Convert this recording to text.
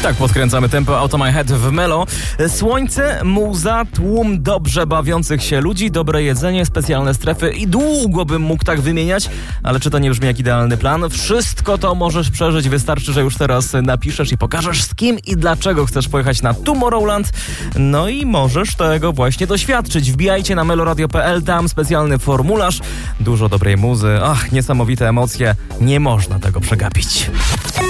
Tak, podkręcamy tempo Out of My Head w Melo. Słońce, muza, tłum dobrze bawiących się ludzi, dobre jedzenie, specjalne strefy i długo bym mógł tak wymieniać, ale czy to nie brzmi jak idealny plan? Wszystko to możesz przeżyć, wystarczy, że już teraz napiszesz i pokażesz z kim i dlaczego chcesz pojechać na Tomorrowland. No i możesz tego właśnie doświadczyć. Wbijajcie na meloradio.pl, tam specjalny formularz, dużo dobrej muzy, niesamowite emocje, nie można tego przegapić.